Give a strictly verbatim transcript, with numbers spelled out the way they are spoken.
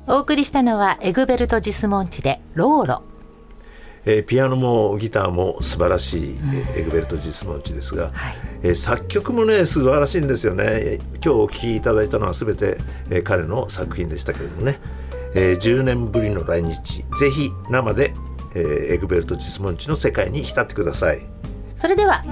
お送りしたのはエグベルト・ジスモンチでローロ。 えー、ピアノもギターも素晴らしい、うん、エグベルト・ジスモンチですが、はい、えー、作曲もね素晴らしいんですよね。今日お聴きいただいたのは全て、えー、彼の作品でしたけれどもね、えー、じゅうねんぶりの来日、ぜひ生で、えー、エグベルト・ジスモンチの世界に浸ってください。 それでは